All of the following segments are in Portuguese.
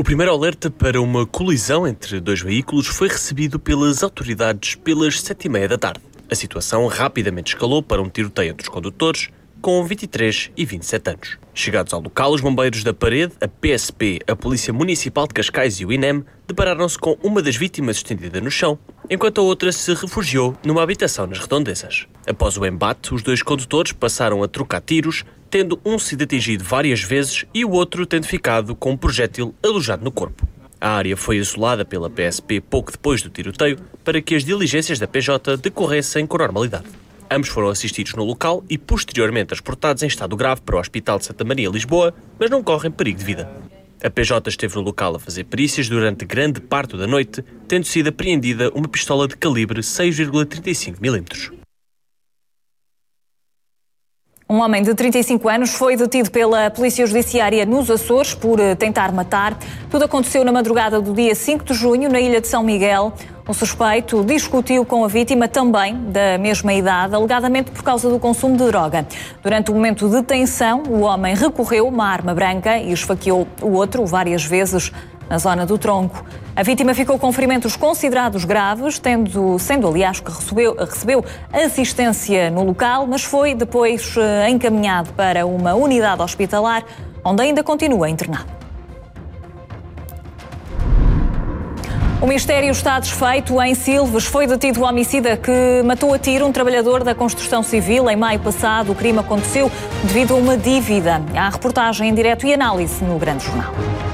primeiro alerta para uma colisão entre dois veículos foi recebido pelas autoridades pelas 7h30 da tarde. A situação rapidamente escalou para um tiroteio entre os condutores, com 23 e 27 anos. Chegados ao local, os bombeiros da Parede, a PSP, a Polícia Municipal de Cascais e o INEM depararam-se com uma das vítimas estendida no chão, enquanto a outra se refugiou numa habitação nas redondezas. Após o embate, os dois condutores passaram a trocar tiros, tendo um sido atingido várias vezes e o outro tendo ficado com um projétil alojado no corpo. A área foi isolada pela PSP pouco depois do tiroteio para que as diligências da PJ decorressem com normalidade. Ambos foram assistidos no local e posteriormente transportados em estado grave para o Hospital de Santa Maria, Lisboa, mas não correm perigo de vida. A PJ esteve no local a fazer perícias durante grande parte da noite, tendo sido apreendida uma pistola de calibre 6,35 mm. Um homem de 35 anos foi detido pela Polícia Judiciária nos Açores por tentar matar. Tudo aconteceu na madrugada do dia 5 de junho, na ilha de São Miguel. O suspeito discutiu com a vítima, também da mesma idade, alegadamente por causa do consumo de droga. Durante o momento de tensão, o homem recorreu a uma arma branca e esfaqueou o outro várias vezes na zona do tronco. A vítima ficou com ferimentos considerados graves, sendo aliás que recebeu assistência no local, mas foi depois encaminhado para uma unidade hospitalar, onde ainda continua internado. O Ministério está desfeito. Em Silves foi detido o homicida que matou a tiro um trabalhador da construção civil em maio passado. O crime aconteceu devido a uma dívida. Há reportagem em direto e análise no Grande Jornal.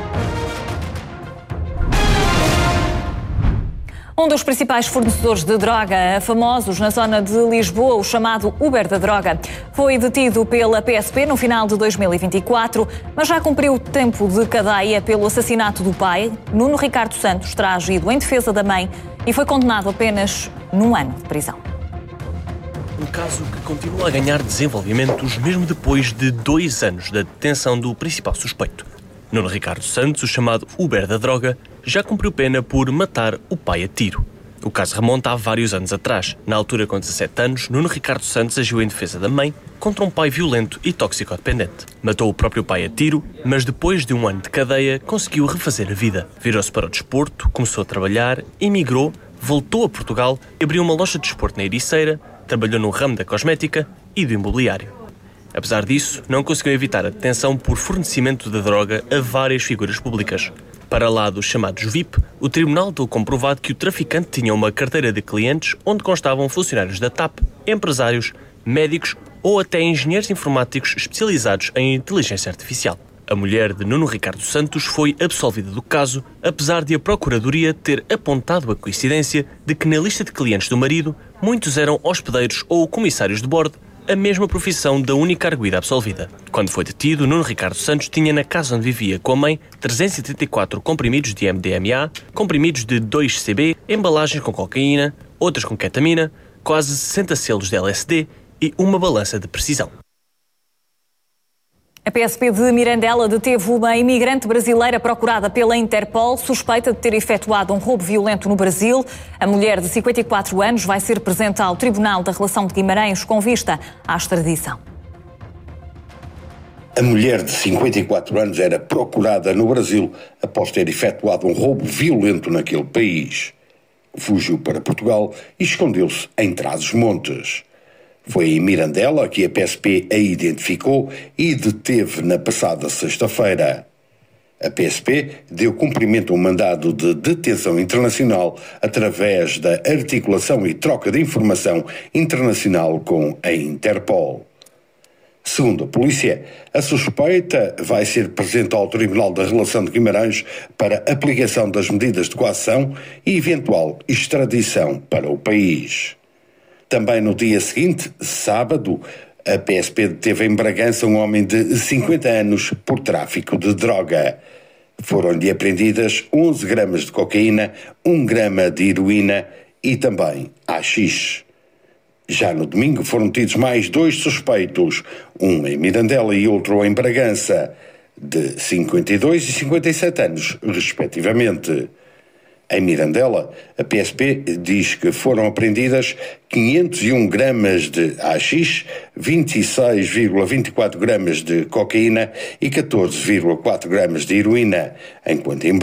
Um dos principais fornecedores de droga a famosos na zona de Lisboa, o chamado Uber da droga, foi detido pela PSP no final de 2024, mas já cumpriu tempo de cadeia pelo assassinato do pai. Nuno Ricardo Santos terá agido em defesa da mãe e foi condenado apenas num ano de prisão. Um caso que continua a ganhar desenvolvimentos mesmo depois de 2 anos da detenção do principal suspeito. Nuno Ricardo Santos, o chamado Uber da droga, já cumpriu pena por matar o pai a tiro. O caso remonta a vários anos atrás. Na altura, com 17 anos, Nuno Ricardo Santos agiu em defesa da mãe contra um pai violento e toxicodependente. Matou o próprio pai a tiro, mas depois de 1 ano de cadeia, conseguiu refazer a vida. Virou-se para o desporto, começou a trabalhar, emigrou, voltou a Portugal, abriu uma loja de desporto na Ericeira, trabalhou no ramo da cosmética e do imobiliário. Apesar disso, não conseguiu evitar a detenção por fornecimento de droga a várias figuras públicas. Para lá dos chamados VIP, o tribunal deu comprovado que o traficante tinha uma carteira de clientes onde constavam funcionários da TAP, empresários, médicos ou até engenheiros informáticos especializados em inteligência artificial. A mulher de Nuno Ricardo Santos foi absolvida do caso, apesar de a Procuradoria ter apontado a coincidência de que na lista de clientes do marido, muitos eram hospedeiros ou comissários de bordo, a mesma profissão da única arguida absolvida. Quando foi detido, Nuno Ricardo Santos tinha na casa onde vivia com a mãe 334 comprimidos de MDMA, comprimidos de 2CB, embalagens com cocaína, outras com ketamina, quase 60 selos de LSD e uma balança de precisão. A PSP de Mirandela deteve uma imigrante brasileira procurada pela Interpol, suspeita de ter efetuado um roubo violento no Brasil. A mulher de 54 anos vai ser presente ao Tribunal da Relação de Guimarães com vista à extradição. A mulher de 54 anos era procurada no Brasil após ter efetuado um roubo violento naquele país. Fugiu para Portugal e escondeu-se em Trás-os-Montes. Foi em Mirandela que a PSP a identificou e deteve na passada sexta-feira. A PSP deu cumprimento a um mandado de detenção internacional através da articulação e troca de informação internacional com a Interpol. Segundo a polícia, a suspeita vai ser presente ao Tribunal da Relação de Guimarães para aplicação das medidas de coação e eventual extradição para o país. Também no dia seguinte, sábado, a PSP deteve em Bragança um homem de 50 anos por tráfico de droga. Foram-lhe apreendidas 11 gramas de cocaína, 1 grama de heroína e também haxixe. Já no domingo foram tidos mais 2 suspeitos, um em Mirandela e outro em Bragança, de 52 e 57 anos, respectivamente. Em Mirandela, a PSP diz que foram apreendidas 501 gramas de haxixe, 26,24 gramas de cocaína e 14,4 gramas de heroína, enquanto em